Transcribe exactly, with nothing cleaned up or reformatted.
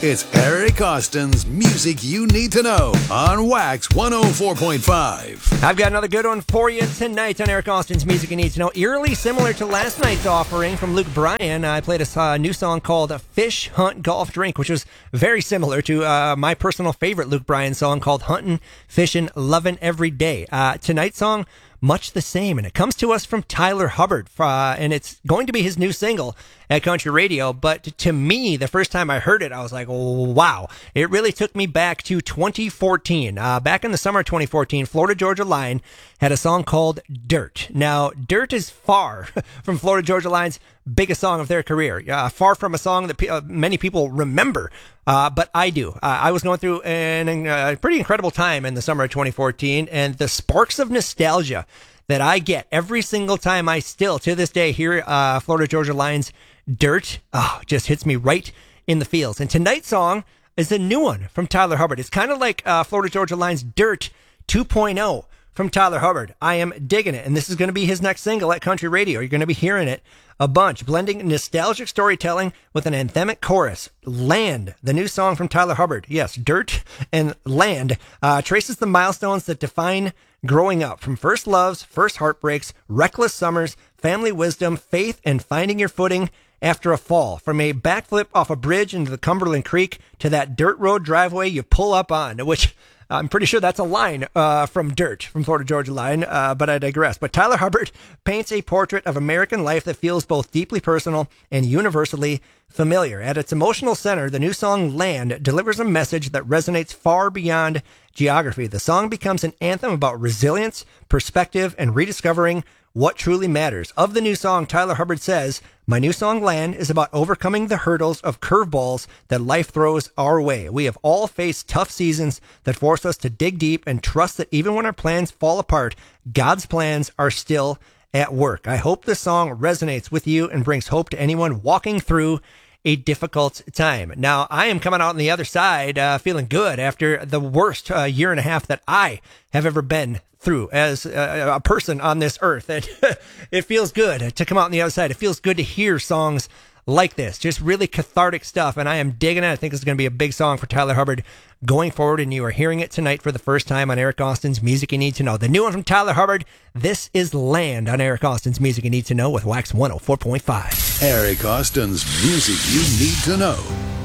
It's Eric Austin's Music You Need to Know on Wax one oh four point five. I've got another good one for you tonight on Eric Austin's Music You Need to Know. Eerily similar to last night's offering from Luke Bryan. I played a uh, new song called Fish, Hunt, Golf, Drink, which was very similar to uh, my personal favorite Luke Bryan song called Huntin', Fishin', Lovin' Every Day. Uh, tonight's song, much the same, and it comes to us from Tyler Hubbard, uh, and it's going to be his new single at country radio. But to me, the first time I heard it, I was like, oh, wow. It really took me back to twenty fourteen. Uh, back in the summer of twenty fourteen, Florida Georgia Line had a song called Dirt. Now, Dirt is far from Florida Georgia Line's biggest song of their career, uh, far from a song that pe- uh, many people remember, uh, but I do. Uh, I was going through an, a pretty incredible time in the summer of twenty fourteen, and the sparks of nostalgia that I get every single time I still, to this day, hear uh, Florida Georgia Line's Dirt, oh, just hits me right in the feels. And tonight's song is a new one from Tyler Hubbard. It's kind of like uh, Florida Georgia Line's Dirt two point oh from Tyler Hubbard. I am digging it, and this is going to be his next single at country radio. You're going to be hearing it a bunch, blending nostalgic storytelling with an anthemic chorus. Land, the new song from Tyler Hubbard. Yes, Dirt and Land uh, traces the milestones that define growing up, from first loves, first heartbreaks, reckless summers, family wisdom, faith, and finding your footing after a fall. From a backflip off a bridge into the Cumberland Creek to that dirt road driveway you pull up on, which I'm pretty sure that's a line uh, from Dirt, from Florida Georgia Line, uh, but I digress. But Tyler Hubbard paints a portrait of American life that feels both deeply personal and universally familiar. At its emotional center, the new song Land delivers a message that resonates far beyond geography. The song becomes an anthem about resilience, perspective, and rediscovering what truly matters. Of the new song, Tyler Hubbard says, "My new song Land is about overcoming the hurdles of curveballs that life throws our way. We have all faced tough seasons that force us to dig deep and trust that even when our plans fall apart, God's plans are still at work." I hope this song resonates with you and brings hope to anyone walking through a difficult time. Now, I am coming out on the other side uh, feeling good after the worst uh, year and a half that I have ever been through as a, a person on this earth. And it feels good to come out on the other side. It feels good to hear songs like this, just really cathartic stuff, and I am digging it. I think this is going to be a big song for Tyler Hubbard going forward, and you are hearing it tonight for the first time on Eric Austin's Music You Need to Know. The new one from Tyler Hubbard, this is Land on Eric Austin's Music You Need to Know with Wax one oh four point five. Eric Austin's Music You Need to Know.